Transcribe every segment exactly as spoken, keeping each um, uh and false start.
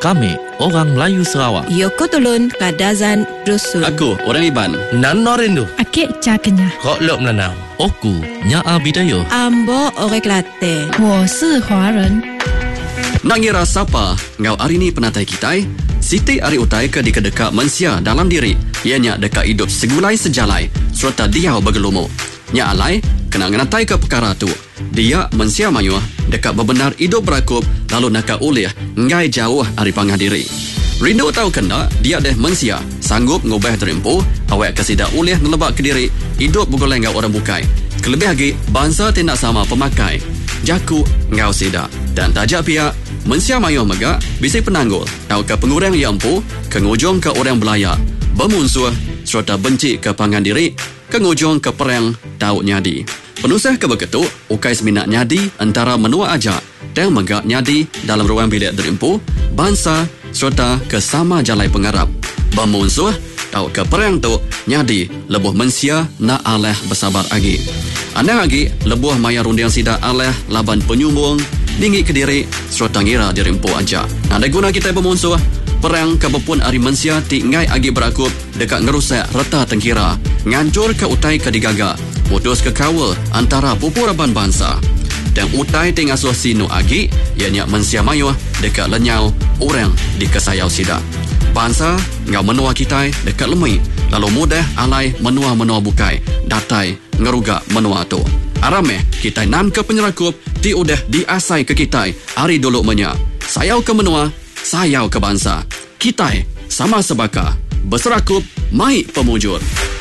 Kami, orang Melayu Sarawak. Yoko Tolon, Kadazan, Dusun. Aku, orang Iban. Nan Norindu. Akik Cakenya. Kok Lok Menanau. Oku, Nyaa Bidayo. Ambo, Orang Kelate. 我是华人。 Nak ngira siapa ngau hari ni penatai kitai? Siti ari utai ke di kedeka mensia dalam diri. Ianya deka hidup segulai sejalai serta dia bergelumu. Nya alai kena ngenatai ke perkara tu. Dia mensia mayuh deka bebenar hidup berakup lalu naka ulih ngai jauh ari pangah diri. Rindu tahu kena dia deh mensia sanggup ngubah terimpu awak kesida ulih ngelebak ke diri hidup bergoleng ngau orang bukai. Kelebih lagi bangsa tidak sama pemakai. Jaku ngau sida dan tajak pihak mensia mayuh megak bisi penanggul tahu ke pengurang yang empu ke ngujung ke orang belaya bermusuh serta benci ke pangan diri ke ngujung ke perang tahu nyadi penusah ke beketuk ukai seminat nyadi antara menua ajak dan megak nyadi dalam ruang bilik derimpu bangsa serta ke sama jalai pengarap bermusuh tahu ke perang tu nyadi lebuh mensia na aleh bersabar lagi anda lagi lebuh maya rundiang sida aleh laban penyumbung dinggi ke diri serta ngira dirimpu aja. Ada guna kita bermusuh perang kebepun ari mensia ti ngai agi berakup dekat ngerusak reta tengkira ngancur ke utai ke digaga mutus ke kawal antara pupuraban bangsa dan utai ti ngasuh sinu agi ianya mensia mayuh dekat lenyau orang di kesayau sida bangsa ngau menua kita dekat lemui lalu mudah alai menua-menua bukai datai ngerugak menua tu arameh kita nan ke penyerakup ti udah diasai ke kita hari dulu menya sayau ke menua sayau ke bangsa kita sama sebaka berserakup mai pemujur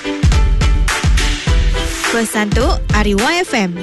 Pesan tu Ari Y F M.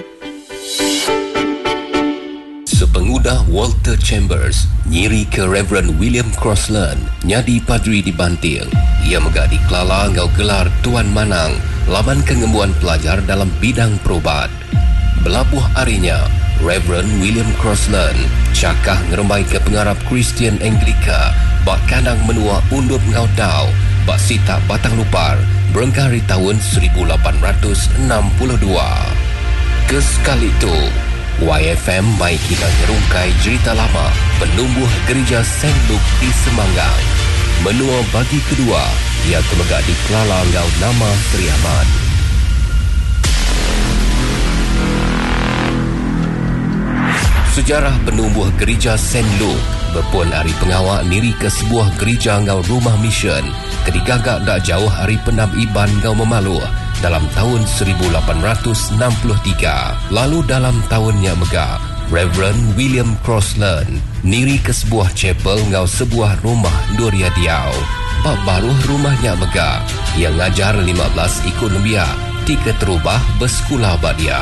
Sepengudah Walter Chambers nyiri ke Reverend William Crossland nyadi padri di Banting. Ia megak di Kelala ngau gelar Tuan Manang laban kengembuan pelajar dalam bidang perubat. Belabuh arinya Reverend William Crossland cakah ngerembai ke pengarap Kristian Anglika bak kanang menua undup ngau dau bak sita batang lupar berengkari tahun seribu lapan ratus enam puluh dua. Kesekali itu Y F M mai kita ngerungkai cerita lama penumbuh gereja Saint Luke di Semanggang. Menua bagi kedua ia kemegak di Kelala ngau nama Teriaman. Sejarah penumbuh gereja Saint Luke berpun hari pengawak niri ke sebuah gereja ngau rumah mission kedigagak tak jauh hari penam Iban ngau Memaluh dalam tahun seribu lapan ratus enam puluh tiga. Lalu dalam tahunnya megak Reverend William Crossland niri ke sebuah chapel ngau sebuah rumah Duria Diau. Bak baru rumahnya megak ia ngajar lima belas ikut lembia tiga terubah bersekolah badia.